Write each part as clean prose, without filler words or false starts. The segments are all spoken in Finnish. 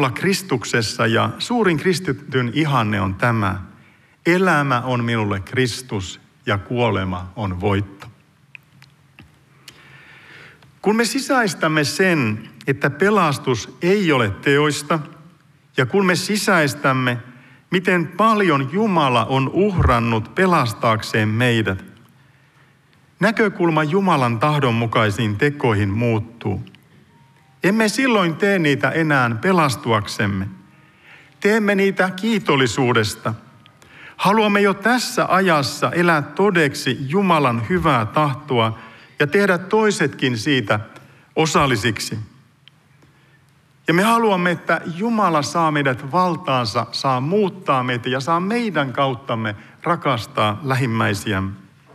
olla Kristuksessa ja suurin kristityn ihanne on tämä. Elämä on minulle Kristus ja kuolema on voitto. Kun me sisäistämme sen, että pelastus ei ole teoista, ja kun me sisäistämme, miten paljon Jumala on uhrannut pelastaakseen meidät, näkökulma Jumalan tahdon mukaisiin tekoihin muuttuu. Emme silloin tee niitä enää pelastuaksemme. Teemme niitä kiitollisuudesta. Haluamme jo tässä ajassa elää todeksi Jumalan hyvää tahtoa ja tehdä toisetkin siitä osallisiksi. Ja me haluamme, että Jumala saa meidät valtaansa, saa muuttaa meitä ja saa meidän kauttamme rakastaa lähimmäisiämme.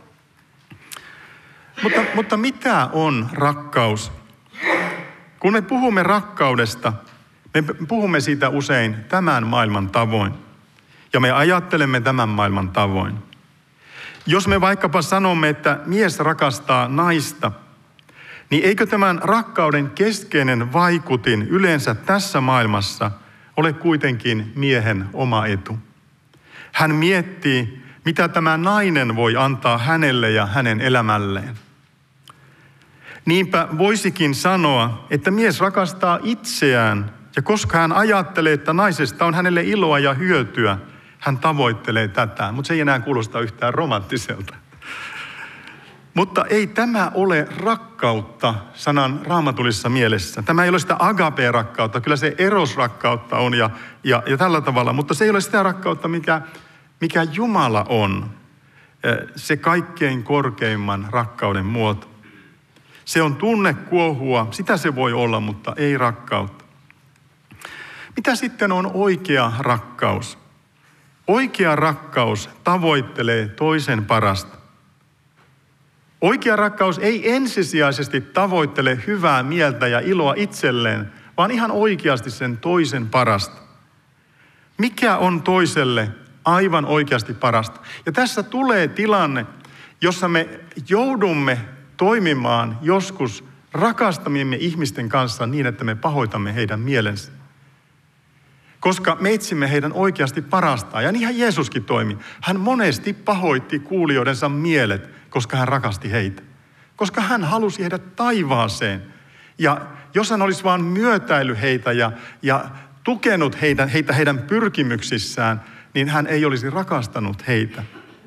Mutta mitä on rakkaus? Kun me puhumme rakkaudesta, me puhumme siitä usein tämän maailman tavoin. Ja me ajattelemme tämän maailman tavoin. Jos me vaikkapa sanomme, että mies rakastaa naista, niin eikö tämän rakkauden keskeinen vaikutin yleensä tässä maailmassa ole kuitenkin miehen oma etu? Hän miettii, mitä tämä nainen voi antaa hänelle ja hänen elämälleen. Niinpä voisikin sanoa, että mies rakastaa itseään, ja koska hän ajattelee, että naisesta on hänelle iloa ja hyötyä, hän tavoittelee tätä, mutta se ei enää kuulosta yhtään romanttiselta. Mutta ei tämä ole rakkautta sanan raamatullisessa mielessä. Tämä ei ole sitä agape-rakkautta, kyllä se eros-rakkautta on ja tällä tavalla, mutta se ei ole sitä rakkautta, mikä Jumala on. Se kaikkein korkeimman rakkauden muoto. Se on tunnekuohua, sitä se voi olla, mutta ei rakkautta. Mitä sitten on oikea rakkaus? Oikea rakkaus tavoittelee toisen parasta. Oikea rakkaus ei ensisijaisesti tavoittele hyvää mieltä ja iloa itselleen, vaan ihan oikeasti sen toisen parasta. Mikä on toiselle aivan oikeasti parasta? Ja tässä tulee tilanne, jossa me joudumme toimimaan joskus rakastamiemme ihmisten kanssa niin, että me pahoitamme heidän mielensä. Koska me etsimme heidän oikeasti parastaan. Ja niinhän Jeesuskin toimi. Hän monesti pahoitti kuulijoidensa mielet, koska hän rakasti heitä. Koska hän halusi heidät taivaaseen. Ja jos hän olisi vaan myötäillyt heitä ja tukenut heitä heidän pyrkimyksissään, niin hän ei olisi rakastanut heitä.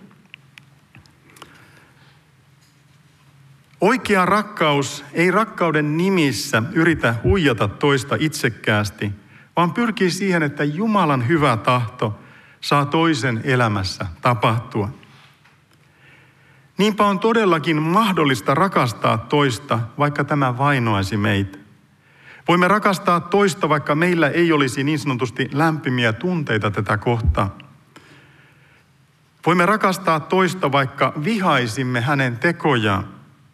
Oikea rakkaus ei rakkauden nimissä yritä huijata toista itsekkäästi, vaan pyrkii siihen, että Jumalan hyvä tahto saa toisen elämässä tapahtua. Niinpä on todellakin mahdollista rakastaa toista, vaikka tämä vainoaisi meitä. Voimme rakastaa toista, vaikka meillä ei olisi niin sanotusti lämpimiä tunteita tätä kohtaan. Voimme rakastaa toista, vaikka vihaisimme hänen tekojaan,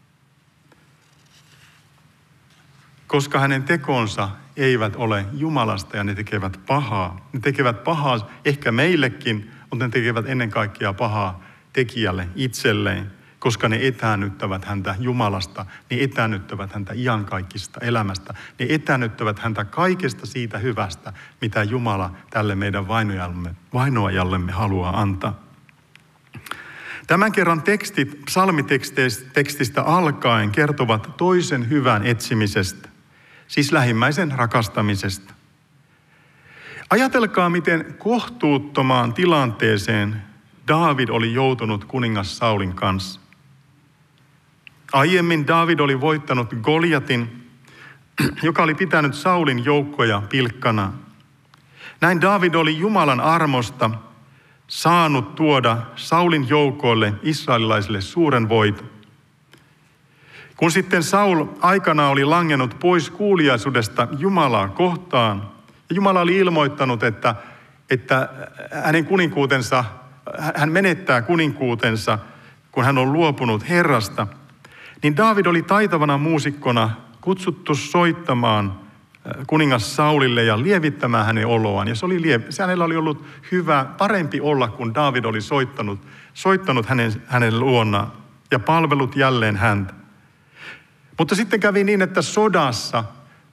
koska hänen tekonsa eivät ole Jumalasta ja ne tekevät pahaa. Ne tekevät pahaa ehkä meillekin, mutta ne tekevät ennen kaikkea pahaa tekijälle itselleen, koska ne etäännyttävät häntä Jumalasta, ne etäännyttävät häntä iankaikkisesta elämästä, ne etäännyttävät häntä kaikesta siitä hyvästä, mitä Jumala tälle meidän vainoajallemme haluaa antaa. Tämän kerran tekstit psalmitekstistä alkaen kertovat toisen hyvän etsimisestä, siis lähimmäisen rakastamisesta. Ajatelkaa, miten kohtuuttomaan tilanteeseen Daavid oli joutunut kuningas Saulin kanssa. Aiemmin Daavid oli voittanut Goljatin, joka oli pitänyt Saulin joukkoja pilkkana. Näin Daavid oli Jumalan armosta saanut tuoda Saulin joukoille, israelilaisille, suuren voiton. Kun sitten Saul aikana oli langennut pois kuuliaisuudesta Jumalaa kohtaan, ja Jumala oli ilmoittanut, että hänen kuninkuutensa, hän menettää kuninkuutensa, kun hän on luopunut Herrasta, niin Daavid oli taitavana muusikkona kutsuttu soittamaan kuningas Saulille ja lievittämään hänen oloaan. Ja hänellä oli ollut hyvä, parempi olla, kun Daavid oli soittanut hänen luonaan ja palvellut jälleen häntä. Mutta sitten kävi niin, että sodassa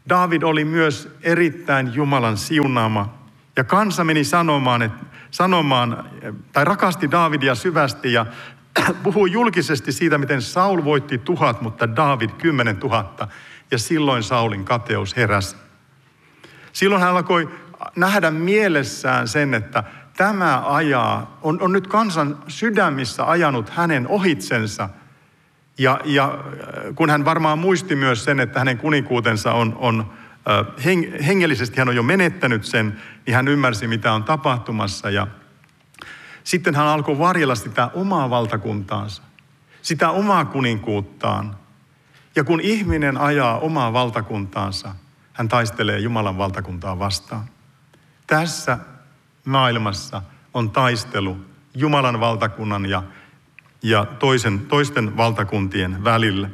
Daavid oli myös erittäin Jumalan siunaama. Ja kansa meni sanomaan tai rakasti Daavidia syvästi ja puhui julkisesti siitä, miten Saul voitti 1000, mutta Daavid 10 000. Ja silloin Saulin kateus heräsi. Silloin hän alkoi nähdä mielessään sen, että tämä on nyt kansan sydämissä ajanut hänen ohitsensa. Ja kun hän varmaan muisti myös sen, että hänen kuninkuutensa hengellisesti hän on jo menettänyt sen, niin hän ymmärsi, mitä on tapahtumassa. Ja sitten hän alkoi varjella sitä omaa valtakuntaansa, sitä omaa kuninkuuttaan. Ja kun ihminen ajaa omaa valtakuntaansa, hän taistelee Jumalan valtakuntaa vastaan. Tässä maailmassa on taistelu Jumalan valtakunnan ja toisten valtakuntien välillä.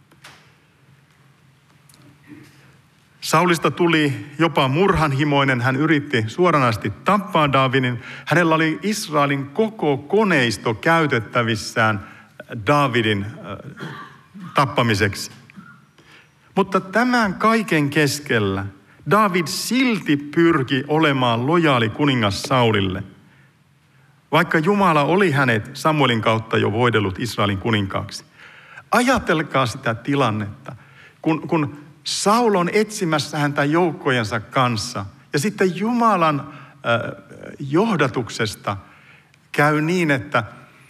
Saulista tuli jopa murhanhimoinen. Hän yritti suoranaisesti tappaa Daavidin. Hänellä oli Israelin koko koneisto käytettävissään Daavidin tappamiseksi. Mutta tämän kaiken keskellä Daavid silti pyrki olemaan lojaali kuningas Saulille. Vaikka Jumala oli hänet Samuelin kautta jo voidellut Israelin kuninkaaksi. Ajatelkaa sitä tilannetta, kun Saul on etsimässä häntä joukkojensa kanssa. Ja sitten Jumalan johdatuksesta käy niin, että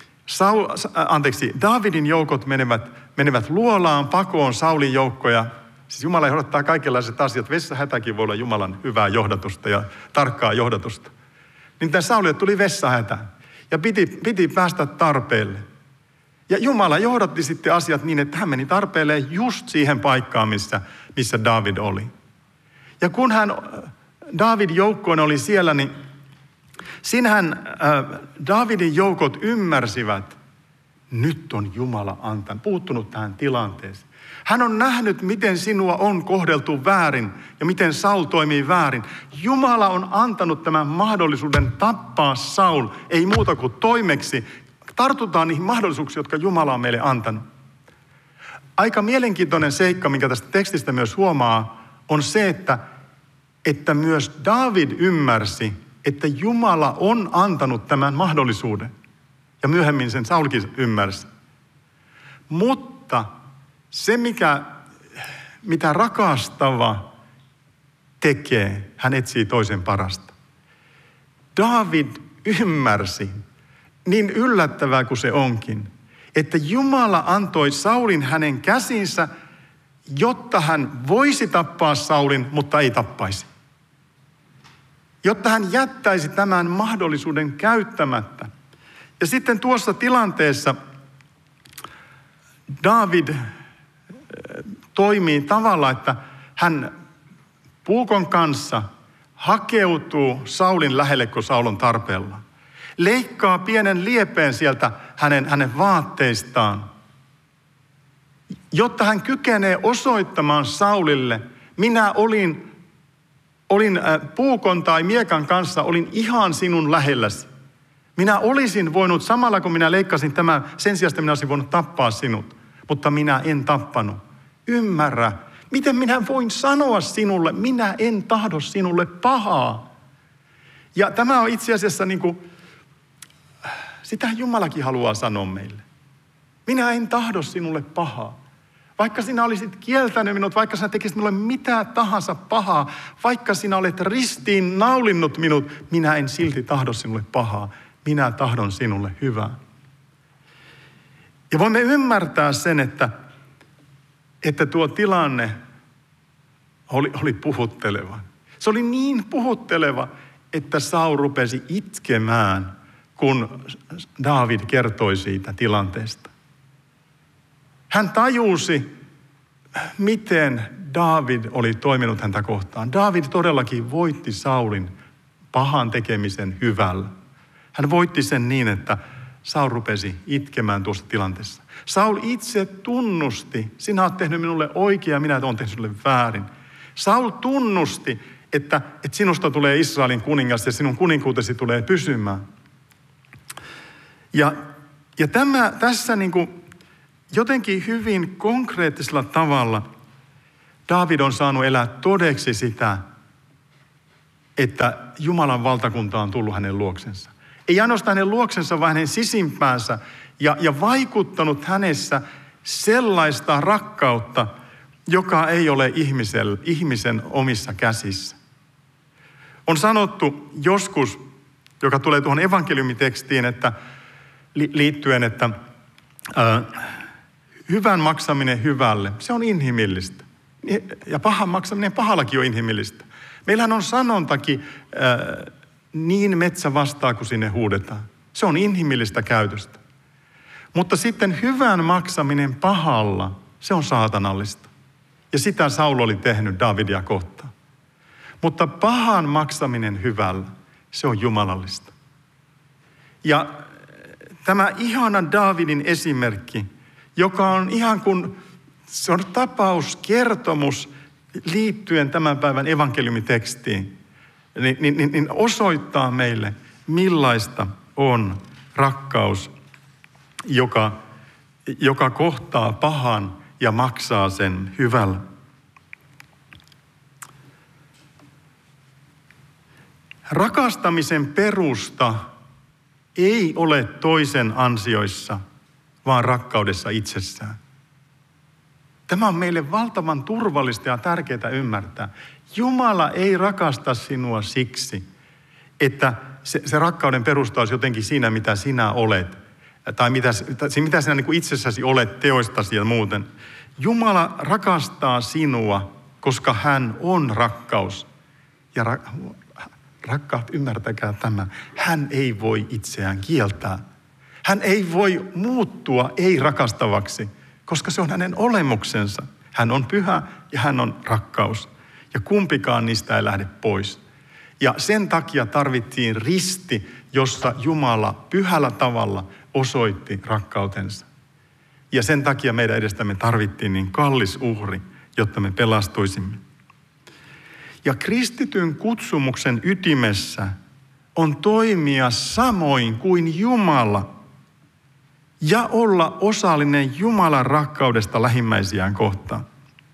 Daavidin joukot menevät luolaan pakoon Saulin joukkoja. Siis Jumala johdattaa kaikenlaiset asiat. Vessahätäkin voi olla Jumalan hyvää johdatusta ja tarkkaa johdatusta. Niin tämän Saulille tuli vessahätä ja piti päästä tarpeelle. Ja Jumala johdatti sitten asiat niin, että hän meni tarpeelle just siihen paikkaan, missä Daavid oli. Ja kun Daavid joukkoon oli siellä, niin siinähän Daavidin joukot ymmärsivät, nyt on Jumala puuttunut tähän tilanteeseen. Hän on nähnyt, miten sinua on kohdeltu väärin ja miten Saul toimii väärin. Jumala on antanut tämän mahdollisuuden tappaa Saul, ei muuta kuin toimeksi. Tartutaan niihin mahdollisuuksiin, jotka Jumala on meille antanut. Aika mielenkiintoinen seikka, minkä tästä tekstistä myös huomaa, on se, että myös Daavid ymmärsi, että Jumala on antanut tämän mahdollisuuden. Ja myöhemmin sen Saulkin ymmärsi. Mutta se, mitä rakastava tekee, hän etsii toisen parasta. Daavid ymmärsi, niin yllättävää kuin se onkin, että Jumala antoi Saulin hänen käsinsä, jotta hän voisi tappaa Saulin, mutta ei tappaisi. Jotta hän jättäisi tämän mahdollisuuden käyttämättä. Ja sitten tuossa tilanteessa Daavid toimii tavalla, että hän puukon kanssa hakeutuu Saulin lähelle, kun Saul on tarpeella. Leikkaa pienen liepeen sieltä hänen vaatteistaan, jotta hän kykenee osoittamaan Saulille, minä olin puukon tai miekan kanssa, olin ihan sinun lähelläsi. Minä olisin voinut, samalla kun minä leikkasin tämän, sen sijaan minä olisin voinut tappaa sinut, mutta minä en tappanut. Ymmärrä, miten minä voin sanoa sinulle, minä en tahdo sinulle pahaa. Ja tämä on itse asiassa sitä Jumalakin haluaa sanoa meille. Minä en tahdo sinulle pahaa. Vaikka sinä olisit kieltänyt minut, vaikka sinä tekisit minulle mitä tahansa pahaa, vaikka sinä olet ristiin naulinnut minut, minä en silti tahdo sinulle pahaa. Minä tahdon sinulle hyvää. Ja voimme ymmärtää sen, että tuo tilanne oli puhutteleva. Se oli niin puhutteleva, että Saul rupesi itkemään, kun Daavid kertoi siitä tilanteesta. Hän tajusi, miten Daavid oli toiminut häntä kohtaan. Daavid todellakin voitti Saulin pahan tekemisen hyvällä. Hän voitti sen niin, että Saul rupesi itkemään tuossa tilanteessa. Saul itse tunnusti, sinä olet tehnyt minulle oikein ja minä olen tehnyt sinulle väärin. Saul tunnusti, että sinusta tulee Israelin kuningas ja sinun kuninkuutesi tulee pysymään. Ja tässä jotenkin hyvin konkreettisella tavalla Daavid on saanut elää todeksi sitä, että Jumalan valtakunta on tullut hänen luoksensa. Ei ainoastaan hänen luoksensa, vaan hänen sisimpäänsä ja vaikuttanut hänessä sellaista rakkautta, joka ei ole ihmisen omissa käsissä. On sanottu joskus, joka tulee tuohon evankeliumitekstiin, että liittyen, että hyvän maksaminen hyvälle, se on inhimillistä. Ja pahan maksaminen pahallakin on inhimillistä. Meillähän on sanontakin, niin metsä vastaa, kun sinne huudetaan. Se on inhimillistä käytöstä. Mutta sitten hyvän maksaminen pahalla, se on saatanallista. Ja sitä Saul oli tehnyt Daavidia kohtaan. Mutta pahan maksaminen hyvällä, se on jumalallista. Ja tämä ihana Daavidin esimerkki, joka on ihan kuin, se on tapaus, kertomus liittyen tämän päivän evankeliumitekstiin, niin osoittaa meille, millaista on rakkaus, joka kohtaa pahan ja maksaa sen hyvällä. Rakastamisen perusta ei ole toisen ansioissa, vaan rakkaudessa itsessään. Tämä on meille valtavan turvallista ja tärkeää ymmärtää. Jumala ei rakasta sinua siksi, että se rakkauden perusta olisi jotenkin siinä, mitä sinä olet. Tai mitä sinä niin kuin itsessäsi olet teoistasi ja muuten. Jumala rakastaa sinua, koska hän on rakkaus. Ja rakkaat, ymmärtäkää tämä. Hän ei voi itseään kieltää. Hän ei voi muuttua ei-rakastavaksi, koska se on hänen olemuksensa. Hän on pyhä ja hän on rakkaus. Ja kumpikaan niistä ei lähde pois. Ja sen takia tarvittiin risti, jossa Jumala pyhällä tavalla osoitti rakkautensa. Ja sen takia meidän edestämme tarvittiin niin kallis uhri, jotta me pelastuisimme. Ja kristityn kutsumuksen ytimessä on toimia samoin kuin Jumala ja olla osallinen Jumalan rakkaudesta lähimmäisiään kohtaan.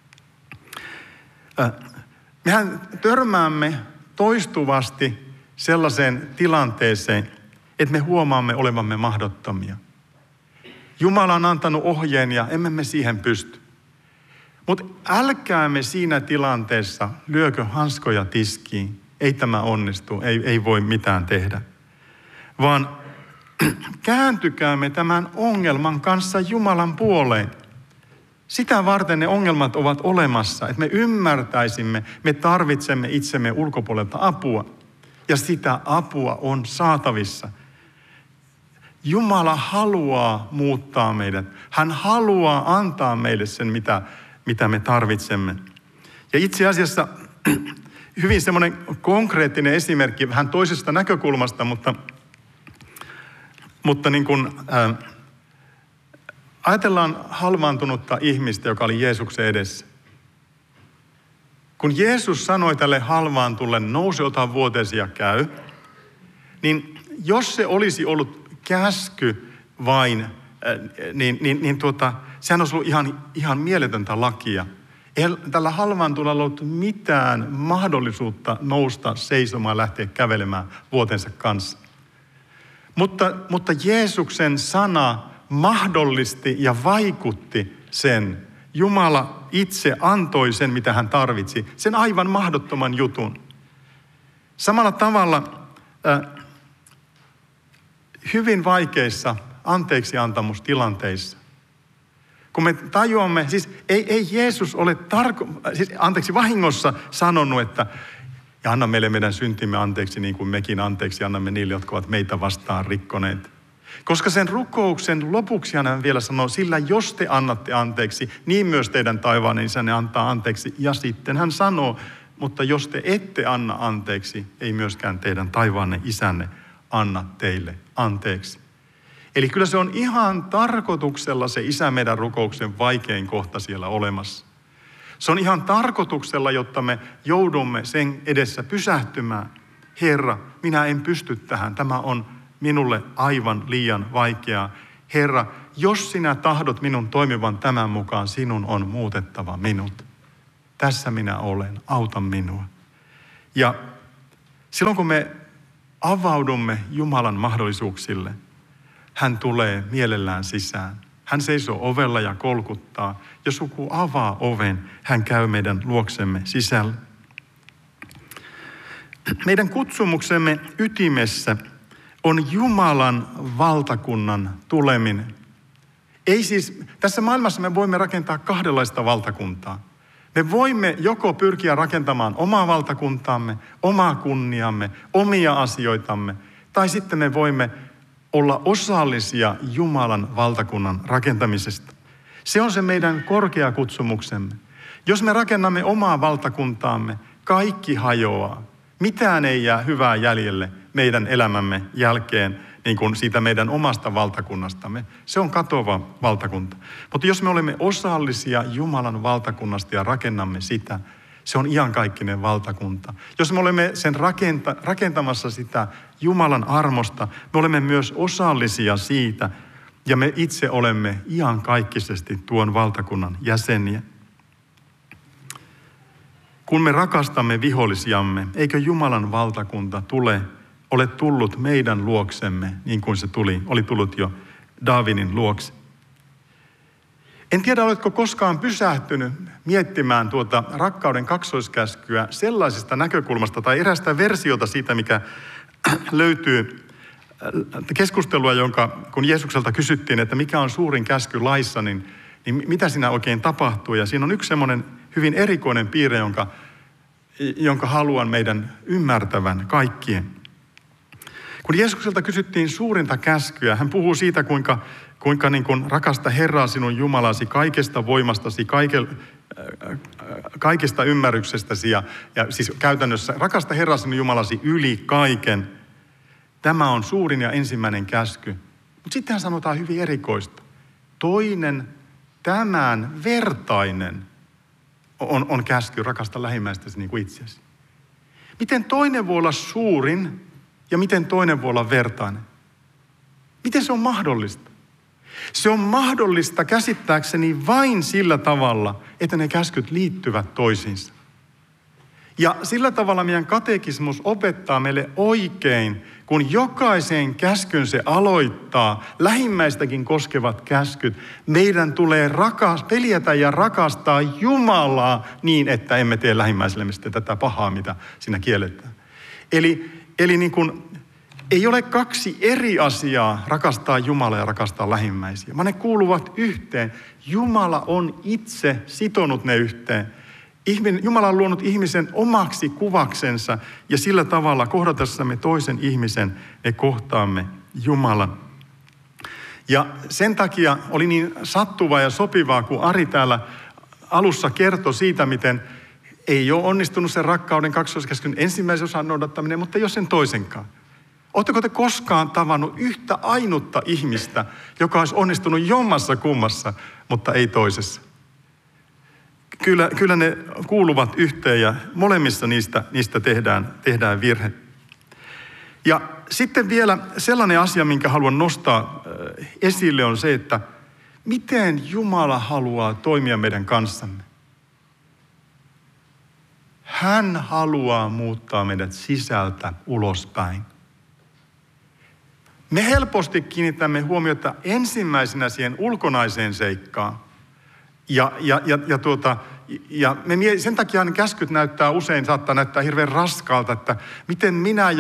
Mehän törmäämme toistuvasti sellaiseen tilanteeseen, että me huomaamme olevamme mahdottomia. Jumala on antanut ohjeen ja emme me siihen pysty. Mutta älkäämme siinä tilanteessa lyökö hanskoja tiskiin. Ei tämä onnistu, ei voi mitään tehdä. Vaan kääntykäämme tämän ongelman kanssa Jumalan puoleen. Sitä varten ne ongelmat ovat olemassa, että me ymmärtäisimme, me tarvitsemme itsemme ulkopuolelta apua. Ja sitä apua on saatavissa. Jumala haluaa muuttaa meidät. Hän haluaa antaa meille sen, mitä me tarvitsemme. Ja itse asiassa hyvin semmoinen konkreettinen esimerkki, vähän toisesta näkökulmasta, mutta niin kuin, ajatellaan halvaantunutta ihmistä, joka oli Jeesuksen edessä. Kun Jeesus sanoi tälle halvaantulle, nouse, ota vuotesi ja käy, niin jos se olisi ollut käsky vain, sehän olisi ollut ihan mieletöntä lakia. Ei tällä halvaantulla ollut mitään mahdollisuutta nousta seisomaan ja lähteä kävelemään vuotensa kanssa. Mutta Jeesuksen sana mahdollisti ja vaikutti sen. Jumala itse antoi sen, mitä hän tarvitsi. Sen aivan mahdottoman jutun. Samalla tavalla hyvin vaikeissa anteeksiantamustilanteissa. Kun me tajuamme, siis ei Jeesus ole vahingossa sanonut, että ja anna meille meidän syntimme anteeksi niin kuin mekin anteeksi annamme niille, jotka ovat meitä vastaan rikkoneet. Koska sen rukouksen lopuksi hän vielä sanoo, sillä jos te annatte anteeksi, niin myös teidän taivaanne isänne antaa anteeksi. Ja sitten hän sanoo, mutta jos te ette anna anteeksi, ei myöskään teidän taivaanne isänne anna teille anteeksi. Eli kyllä se on ihan tarkoituksella se Isä meidän rukouksen vaikein kohta siellä olemassa. Se on ihan tarkoituksella, jotta me joudumme sen edessä pysähtymään. Herra, minä en pysty tähän. Tämä on minulle aivan liian vaikeaa. Herra, jos sinä tahdot minun toimivan tämän mukaan, sinun on muutettava minut. tässä minä olen, auta minua. Ja silloin kun me avaudumme Jumalan mahdollisuuksille, hän tulee mielellään sisään. Hän seisoo ovella ja kolkuttaa. Jos joku avaa oven, hän käy meidän luoksemme sisällä. Meidän kutsumuksemme ytimessä on Jumalan valtakunnan tuleminen. Ei siis, tässä maailmassa me voimme rakentaa kahdenlaista valtakuntaa. Me voimme joko pyrkiä rakentamaan omaa valtakuntaamme, omaa kunniamme, omia asioitamme, tai sitten me voimme olla osallisia Jumalan valtakunnan rakentamisesta. Se on se meidän korkea kutsumuksemme. Jos me rakennamme omaa valtakuntaamme, kaikki hajoaa. Mitään ei jää hyvää jäljelle meidän elämämme jälkeen, niin kuin siitä meidän omasta valtakunnastamme. Se on katoava valtakunta. Mutta jos me olemme osallisia Jumalan valtakunnasta ja rakennamme sitä, se on iankaikkinen valtakunta. Jos me olemme sen rakentamassa sitä Jumalan armosta, me olemme myös osallisia siitä ja me itse olemme iankaikkisesti tuon valtakunnan jäseniä. Kun me rakastamme vihollisiamme, eikö Jumalan valtakunta ole tullut meidän luoksemme, niin kuin se oli tullut jo Daavidin luokse. En tiedä, oletko koskaan pysähtynyt miettimään tuota rakkauden kaksoiskäskyä sellaisesta näkökulmasta tai erästä versiota siitä, mikä löytyy keskustelua, kun Jeesukselta kysyttiin, että mikä on suurin käsky laissa, niin mitä siinä oikein tapahtuu. Ja siinä on yksi semmoinen hyvin erikoinen piirre, jonka haluan meidän ymmärtävän kaikkien. Kun Jeesukselta kysyttiin suurinta käskyä, hän puhuu siitä, kuinka niin kuin rakasta Herraa sinun Jumalasi kaikesta voimastasi, kaikesta ymmärryksestäsi ja siis käytännössä rakasta Herraa sinun Jumalasi yli kaiken. Tämä on suurin ja ensimmäinen käsky. Mutta sittenhän sanotaan hyvin erikoista. Toinen, tämän vertainen on käsky, rakasta lähimmäistäsi niin kuin itseäsi. Miten toinen voi olla suurin ja miten toinen voi olla vertainen? Miten se on mahdollista? Se on mahdollista käsittääkseni vain sillä tavalla, että ne käskyt liittyvät toisiinsa. Ja sillä tavalla meidän katekismus opettaa meille oikein, kun jokaisen käskyn se aloittaa, lähimmäistäkin koskevat käskyt, meidän tulee peljätä ja rakastaa Jumalaa niin, että emme tee lähimmäisellemme sitten tätä pahaa, mitä siinä kielletään. Eli niin kuin, ei ole kaksi eri asiaa rakastaa Jumalaa ja rakastaa lähimmäisiä, vaan ne kuuluvat yhteen. Jumala on itse sitonut ne yhteen. Jumala on luonut ihmisen omaksi kuvaksensa ja sillä tavalla kohdatessamme toisen ihmisen me kohtaamme Jumalan. Ja sen takia oli niin sattuvaa ja sopivaa, kun Ari täällä alussa kertoi siitä, miten ei ole onnistunut sen rakkauden kaksoiskäskyn ensimmäisen osan noudattaminen, mutta ei ole sen toisenkaan. Oletteko te koskaan tavannut yhtä ainutta ihmistä, joka olisi onnistunut jommassa kummassa, mutta ei toisessa? Kyllä ne kuuluvat yhteen ja molemmissa niistä tehdään virhe. Ja sitten vielä sellainen asia, minkä haluan nostaa esille, on se, että miten Jumala haluaa toimia meidän kanssamme. Hän haluaa muuttaa meidät sisältä ulospäin. Me helposti kiinnitämme huomiota ensimmäisenä siihen ulkonaiseen seikkaan. Ja sen takia ne käskyt saattaa näyttää hirveän raskaalta, että miten minä,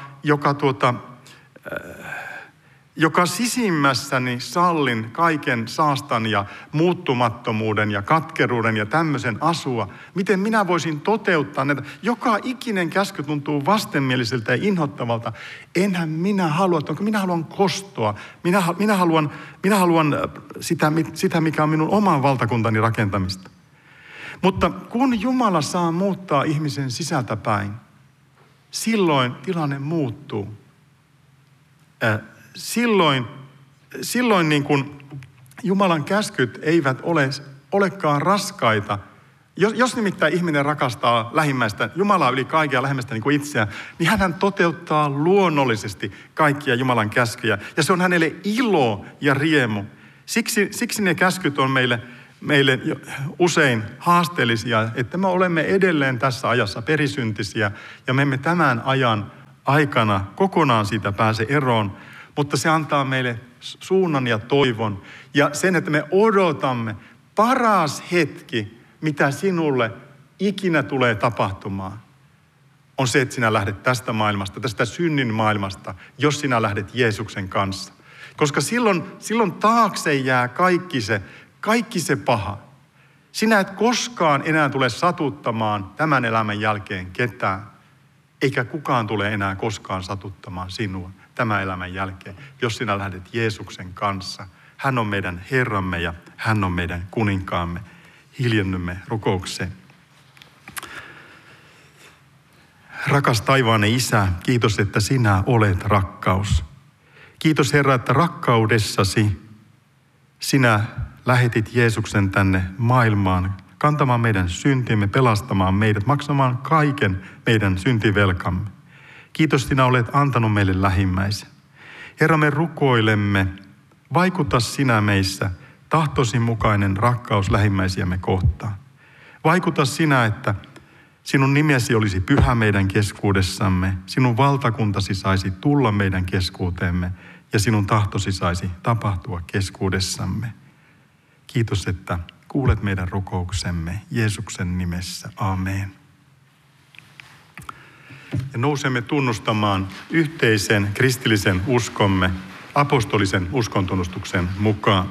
joka sisimmässäni sallin kaiken saastan ja muuttumattomuuden ja katkeruuden ja tämmöisen asua, miten minä voisin toteuttaa näitä. Joka ikinen käsky tuntuu vastenmieliseltä ja inhottavalta. Enhän minä halua, että minä haluan kostoa. Minä haluan sitä, mikä on minun oman valtakuntani rakentamista. Mutta kun Jumala saa muuttaa ihmisen sisältä päin, silloin tilanne muuttuu. Silloin niin kuin Jumalan käskyt eivät olekaan raskaita. Jos nimittäin ihminen rakastaa lähimmäistä, Jumalaa yli kaikkea ja lähimmäistä niin kuin itseään, niin hän toteuttaa luonnollisesti kaikkia Jumalan käskyjä. Ja se on hänelle ilo ja riemu. Siksi ne käskyt on meille usein haasteellisia, että me olemme edelleen tässä ajassa perisyntisiä ja me emme tämän ajan aikana kokonaan siitä pääse eroon, mutta se antaa meille suunnan ja toivon ja sen, että me odotamme paras hetki, mitä sinulle ikinä tulee tapahtumaan, on se, että sinä lähdet tästä maailmasta, tästä synnin maailmasta, jos sinä lähdet Jeesuksen kanssa. Koska silloin taakse jää kaikki se paha. Sinä et koskaan enää tule satuttamaan tämän elämän jälkeen ketään, eikä kukaan tule enää koskaan satuttamaan sinua tämän elämän jälkeen, jos sinä lähdet Jeesuksen kanssa. Hän on meidän Herramme ja hän on meidän kuninkaamme. Hiljennymme rukoukseen. Rakas taivaanne Isä, kiitos, että sinä olet rakkaus. Kiitos Herra, että rakkaudessasi sinä lähetit Jeesuksen tänne maailmaan kantamaan meidän syntimme, pelastamaan meidät, maksamaan kaiken meidän syntivelkamme. Kiitos, sinä olet antanut meille lähimmäisen. Herra, me rukoilemme, vaikuta sinä meissä tahtosi mukainen rakkaus lähimmäisiämme kohtaan. Vaikuta sinä, että sinun nimesi olisi pyhä meidän keskuudessamme, sinun valtakuntasi saisi tulla meidän keskuuteemme ja sinun tahtosi saisi tapahtua keskuudessamme. Kiitos, että kuulet meidän rukouksemme Jeesuksen nimessä. Aamen. Ja nousemme tunnustamaan yhteisen kristillisen uskomme apostolisen uskontunnustuksen mukaan.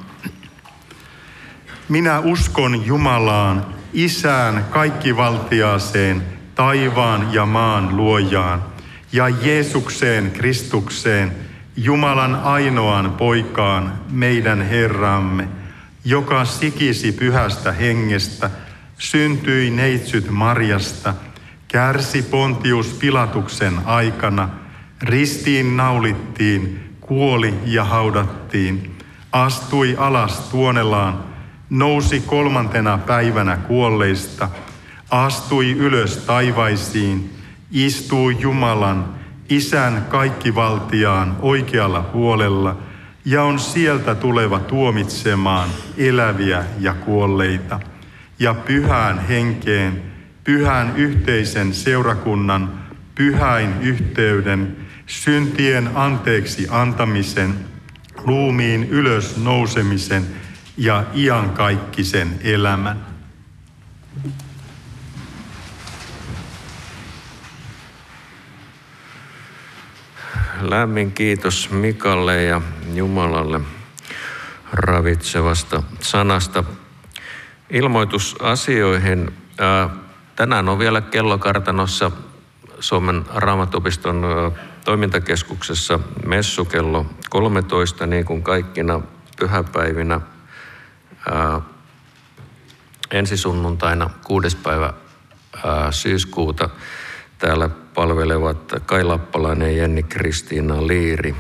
Minä uskon Jumalaan, Isään kaikkivaltiaaseen, taivaan ja maan luojaan, ja Jeesukseen Kristukseen, Jumalan ainoaan poikaan, meidän Herramme, joka sikisi pyhästä hengestä, syntyi neitsyt Marjasta, kärsi Pontius Pilatuksen aikana, ristiin naulittiin, kuoli ja haudattiin, astui alas tuonelaan, nousi 3. päivänä kuolleista, astui ylös taivaisiin, istui Jumalan, Isän kaikkivaltiaan oikealla puolella ja on sieltä tuleva tuomitsemaan eläviä ja kuolleita. Ja pyhään henkeen, pyhän yhteisen seurakunnan, pyhäin yhteyden, syntien anteeksi antamisen, ruumiin ylös nousemisen ja iankaikkisen elämän. Lämmin kiitos Mikalle ja Jumalalle ravitsevasta sanasta. Ilmoitusasioihin. Tänään on vielä kellokartanossa Suomen Raamattuopiston toimintakeskuksessa messu kello 13, niin kuin kaikkina pyhäpäivinä. Ensi sunnuntaina 6. päivä syyskuuta täällä palvelevat Kai Lappalainen ja Jenni Kristiina Liiri.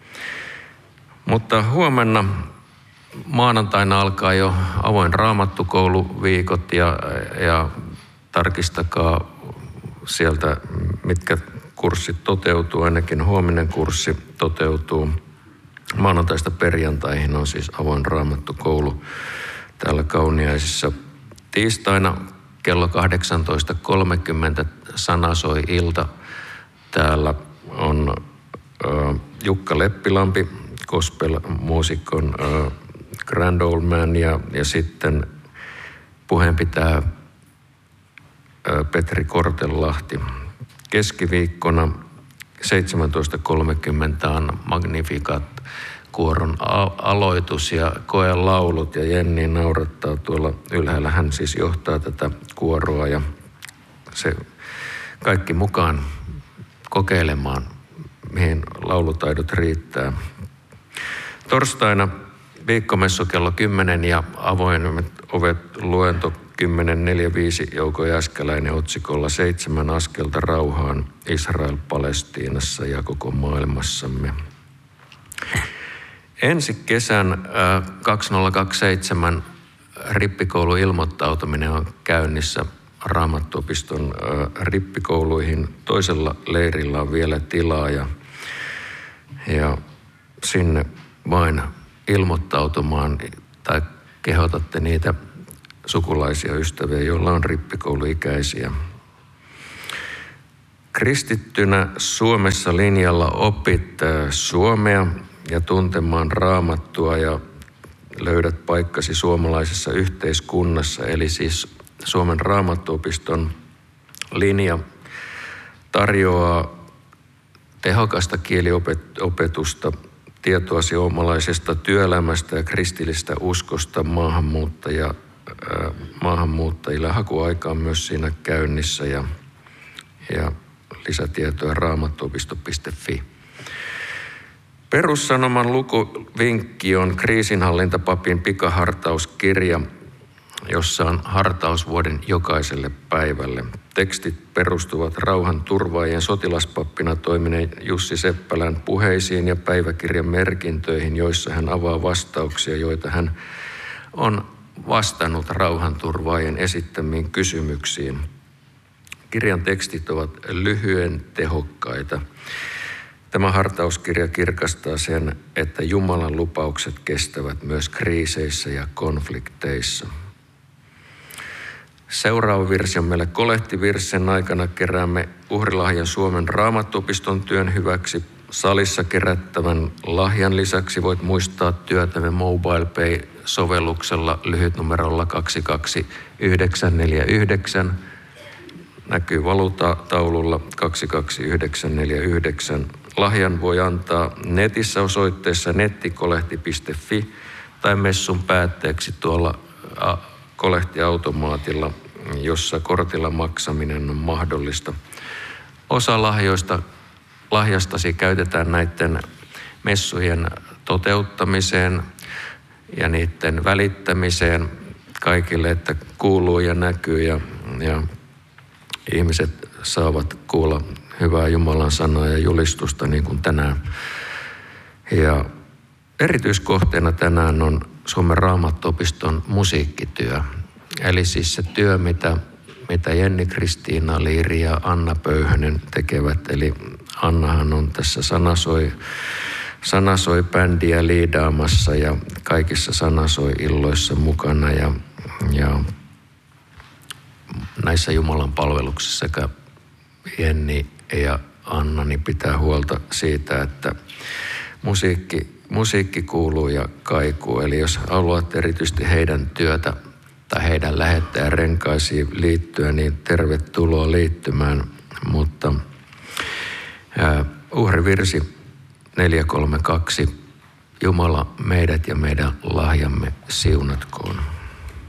Mutta huomenna maanantaina alkaa jo avoin raamattukouluviikot ja tarkistakaa sieltä, mitkä kurssit toteutuu. Ainakin huominen kurssi toteutuu. Maanantaista perjantaihin on siis avoin raamattukoulu täällä Kauniaisissa. Tiistaina kello 18.30 Sana soi ilta. Täällä on Jukka Leppilampi, gospel-muusikon Grand Old Man ja sitten puheen pitää Petri Kortelahti. Keskiviikkona 17.30 on Magnificat kuoron aloitus ja koelaulut ja Jenni naurattaa tuolla ylhäällä. Hän siis johtaa tätä kuoroa ja se kaikki mukaan kokeilemaan, mihin laulutaidot riittää. Torstaina viikkomessu kello 10 ja avoimet ovet luento 10.45 Jouko Jääskeläinen otsikolla 7 askelta rauhaan Israel Palestiinassa ja koko maailmassamme. Ensi kesän 2027 rippikoulu ilmoittautuminen on käynnissä Raamattuopiston rippikouluihin. Toisella leirillä on vielä tilaa ja sinne vain ilmoittautumaan tai kehotatte niitä sukulaisia ystäviä, joilla on rippikouluikäisiä. Kristittynä Suomessa linjalla opit suomea ja tuntemaan Raamattua ja löydät paikkasi suomalaisessa yhteiskunnassa. Eli siis Suomen Raamattuopiston linja tarjoaa tehokasta kieliopetusta, tietoa suomalaisesta työelämästä ja kristillistä uskosta maahanmuuttajille. Hakuaika on myös siinä käynnissä ja lisätietoja raamattuopisto.fi. Perussanoman lukuvinkki on kriisinhallintapapin pikahartauskirja, jossa on hartaus vuoden jokaiselle päivälle. Tekstit perustuvat rauhanturvaajien sotilaspappina toimineen Jussi Seppälän puheisiin ja päiväkirjan merkintöihin, joissa hän avaa vastauksia, joita hän on vastannut rauhanturvaajien esittämiin kysymyksiin. Kirjan tekstit ovat lyhyen tehokkaita. Tämä hartauskirja kirkastaa sen, että Jumalan lupaukset kestävät myös kriiseissä ja konflikteissa. Seuraava virsi on meille kolehtivirsi. Sen aikana keräämme uhrilahjan Suomen Raamattuopiston työn hyväksi. Salissa kerättävän lahjan lisäksi voit muistaa työtämme MobilePay-sovelluksella lyhytnumerolla 22949. Näkyy valuutataululla 22949. Lahjan voi antaa netissä osoitteessa nettikolehti.fi tai messun päätteeksi tuolla kolehtiautomaatilla, jossa kortilla maksaminen on mahdollista. Osa lahjastasi käytetään näiden messujen toteuttamiseen ja niiden välittämiseen kaikille, että kuuluu ja näkyy ja ihmiset saavat kuulla hyvää Jumalan sanaa ja julistusta niin kuin tänään. Ja erityiskohteena tänään on Suomen Raamattuopiston musiikkityö. Eli siis se työ, mitä Jenni Kristiina Liiri ja Anna Pöyhönen tekevät. Eli Annahan on tässä Sanasoi-bändiä liidaamassa ja kaikissa Sanasoi-illoissa mukana ja näissä Jumalan palveluksissa sekä Jenni ja Anna niin pitää huolta siitä, että musiikki kuuluu ja kaikuu. Eli jos haluat erityisesti heidän työtä tai heidän lähettäjän renkaisiin liittyä, niin tervetuloa liittymään. Mutta uhrivirsi 432. Jumala meidät ja meidän lahjamme siunatkoon.